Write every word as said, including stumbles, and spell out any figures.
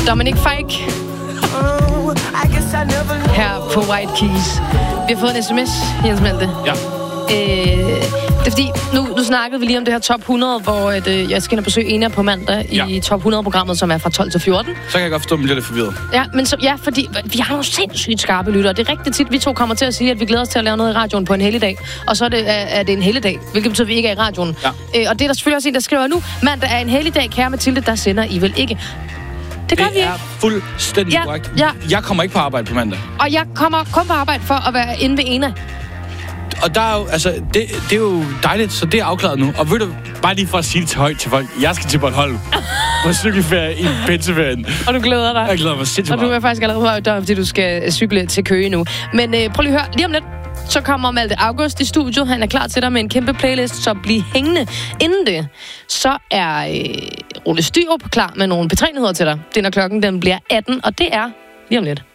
Dominic Fike. Her på White Keys. Vi har fået en sms, Jens Malte. Ja. Øh, det er fordi, nu, nu snakkede vi lige om det her top hundrede, hvor at, øh, jeg skal ind og besøge Ena på mandag ja. i top hundrede-programmet, som er fra tolv til fjorten. Så kan jeg godt forstå, at man bliver lidt forvirret. Ja, men så, ja, fordi vi har nogle sindssygt skarpe lyttere. Det er rigtig tit, vi to kommer til at sige, at vi glæder os til at lave noget i radioen på en helligdag. Og så er det, er, er det en helligdag, hvilket betyder, at vi ikke er i radioen. Ja. Øh, og det er der selvfølgelig også en, der skriver nu. Mandag er en helligdag, kære Mathilde, der sender I vel ikke. Det gør det vi ikke. er fuldstændig ja, korrekt. Ja. Jeg kommer ikke på arbejde på mandag. Og jeg kommer kun på arbejde for at være inde ved Ena. Og der er jo, altså, det, det er jo dejligt, så det er afklaret nu. Og ved du, bare lige for at sige det til højt til folk, jeg skal til Bornholm på cykelferie i pinseferien. Og du glæder dig. Jeg glæder mig sindssygt meget. Og du er faktisk allerede på døren, fordi du skal cykle til Køge nu. Men øh, prøv lige at høre, lige om lidt, så kommer Malte August i studiet. Han er klar til dig med en kæmpe playlist, så bliv hængende. Inden det, så er øh, Rulle Styrup klar med nogle P tre-nyheder til dig. Det er, når klokken den bliver atten, og det er lige om lidt.